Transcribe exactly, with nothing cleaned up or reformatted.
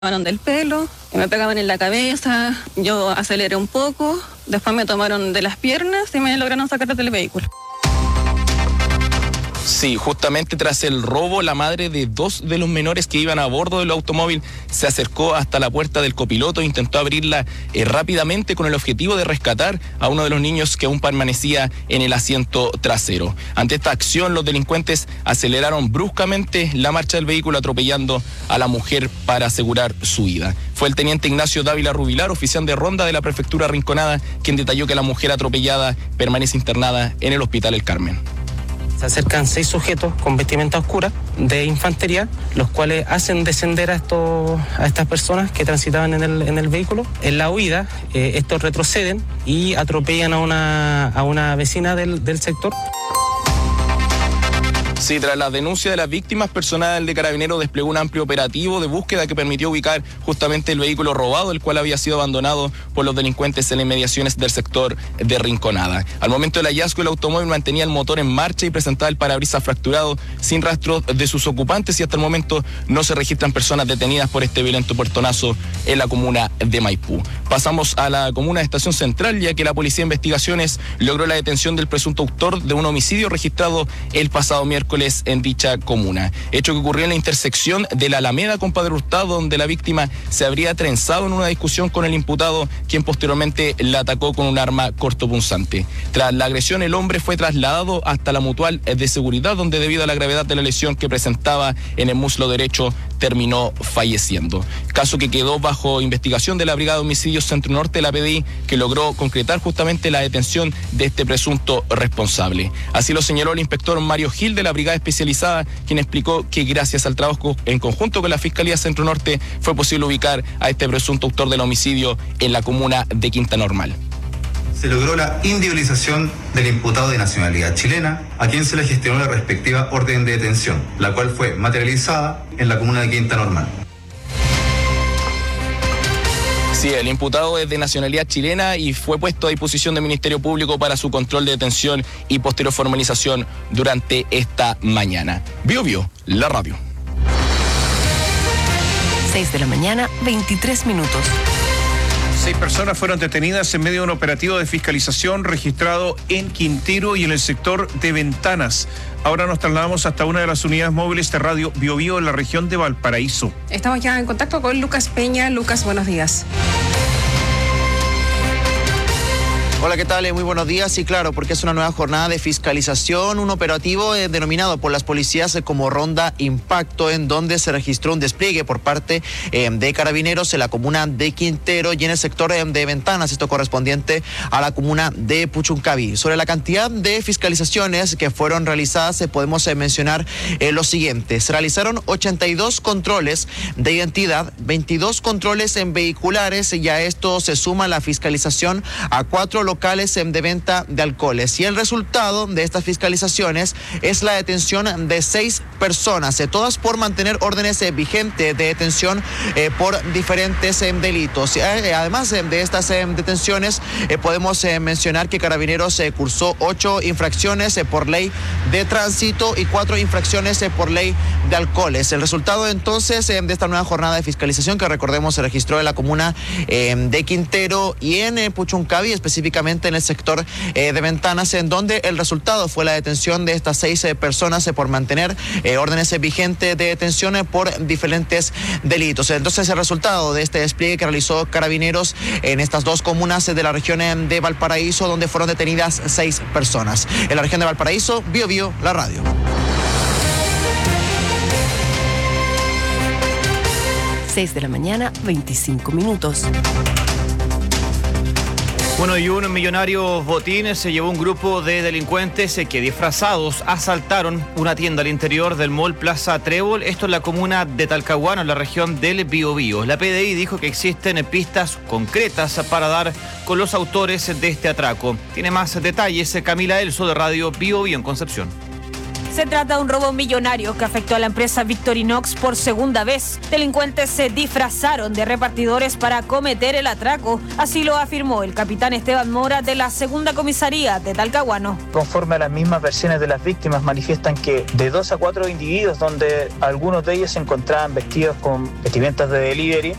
tomaron del pelo, me pegaban en la cabeza, yo aceleré un poco, después me tomaron de las piernas y me lograron sacar del vehículo. Sí, justamente tras el robo, la madre de dos de los menores que iban a bordo del automóvil se acercó hasta la puerta del copiloto e intentó abrirla eh, rápidamente con el objetivo de rescatar a uno de los niños que aún permanecía en el asiento trasero. Ante esta acción, los delincuentes aceleraron bruscamente la marcha del vehículo, atropellando a la mujer para asegurar su vida. Fue el teniente Ignacio Dávila Rubilar, oficial de ronda de la prefectura Rinconada, quien detalló que la mujer atropellada permanece internada en el Hospital El Carmen. Se acercan seis sujetos con vestimenta oscura de infantería, los cuales hacen descender a, estos, a estas personas que transitaban en el, en el vehículo. En la huida, eh, estos retroceden y atropellan a una, a una vecina del, del sector. Sí, tras la denuncia de las víctimas, personal de Carabineros desplegó un amplio operativo de búsqueda que permitió ubicar justamente el vehículo robado, el cual había sido abandonado por los delincuentes en las inmediaciones del sector de Rinconada. Al momento del hallazgo, el automóvil mantenía el motor en marcha y presentaba el parabrisas fracturado, sin rastro de sus ocupantes, y hasta el momento no se registran personas detenidas por este violento puertonazo en la comuna de Maipú. Pasamos a la comuna de Estación Central, ya que la Policía de Investigaciones logró la detención del presunto autor de un homicidio registrado el pasado miércoles en dicha comuna. Hecho que ocurrió en la intersección de la Alameda con Padre Hurtado, donde la víctima se habría trenzado en una discusión con el imputado, quien posteriormente la atacó con un arma cortopunzante. Tras la agresión, el hombre fue trasladado hasta la Mutual de Seguridad, donde debido a la gravedad de la lesión que presentaba en el muslo derecho, terminó falleciendo. Caso que quedó bajo investigación de la Brigada de Homicidios Centro Norte de la P D I, que logró concretar justamente la detención de este presunto responsable. Así lo señaló el inspector Mario Gil de la Brigada Especializada, quien explicó que gracias al trabajo en conjunto con la Fiscalía Centro Norte fue posible ubicar a este presunto autor del homicidio en la comuna de Quinta Normal. Se logró la individualización del imputado de nacionalidad chilena, a quien se le gestionó la respectiva orden de detención, la cual fue materializada en la comuna de Quinta Normal. Sí, el imputado es de nacionalidad chilena y fue puesto a disposición del Ministerio Público para su control de detención y posterior formalización durante esta mañana. Bio Bio, la radio. seis de la mañana, veintitrés minutos. Seis personas fueron detenidas en medio de un operativo de fiscalización registrado en Quintero y en el sector de Ventanas. Ahora nos trasladamos hasta una de las unidades móviles de Radio Bio Bio en la región de Valparaíso. Estamos ya en contacto con Lucas Peña. Lucas, buenos días. Hola, ¿qué tal? Muy buenos días. Sí, claro, porque es una nueva jornada de fiscalización, un operativo eh, denominado por las policías eh, como Ronda Impacto, en donde se registró un despliegue por parte eh, de Carabineros en la comuna de Quintero y en el sector eh, de Ventanas, esto correspondiente a la comuna de Puchuncaví. Sobre la cantidad de fiscalizaciones que fueron realizadas, eh, podemos eh, mencionar eh, lo siguiente. Se realizaron ochenta y dos controles de identidad, veintidós controles en vehiculares, y a esto se suma la fiscalización a cuatro locales de venta de alcoholes, y el resultado de estas fiscalizaciones es la detención de seis personas, eh, todas por mantener órdenes eh, vigentes de detención eh, por diferentes eh, delitos. Eh, además eh, de estas eh, detenciones, eh, podemos eh, mencionar que Carabineros eh, cursó ocho infracciones eh, por ley de tránsito y cuatro infracciones eh, por ley de alcoholes. El resultado entonces eh, de esta nueva jornada de fiscalización, que recordemos se registró en la comuna eh, de Quintero y en eh, Puchuncaví, específicamente en el sector eh, de Ventanas, en donde el resultado fue la detención de estas seis eh, personas eh, por mantener eh, órdenes eh, vigentes de detención eh, por diferentes delitos. Entonces, el resultado de este despliegue que realizó Carabineros en estas dos comunas eh, de la región eh, de Valparaíso, donde fueron detenidas seis personas. En la región de Valparaíso, Bio Bio, la radio. seis de la mañana, veinticinco minutos. Bueno, y un millonario botín se llevó un grupo de delincuentes que disfrazados asaltaron una tienda al interior del mall Plaza Trébol, esto en la comuna de Talcahuano, en la región del Biobío. La P D I dijo que existen pistas concretas para dar con los autores de este atraco. Tiene más detalles Camila Elso de Radio Biobío en Concepción. Se trata de un robo millonario que afectó a la empresa Victorinox por segunda vez. Delincuentes se disfrazaron de repartidores para cometer el atraco. Así lo afirmó el capitán Esteban Mora de la segunda comisaría de Talcahuano. Conforme a las mismas versiones de las víctimas, manifiestan que de dos a cuatro individuos, donde algunos de ellos se encontraban vestidos con vestimentas de delivery,